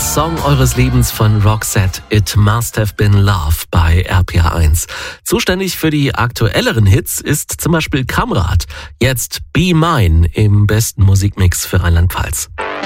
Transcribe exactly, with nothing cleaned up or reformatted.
Song eures Lebens von Roxette, It Must Have Been Love bei R P R eins. Zuständig für die aktuelleren Hits ist zum Beispiel Kamrat. Jetzt Be Mine im besten Musikmix für Rheinland-Pfalz.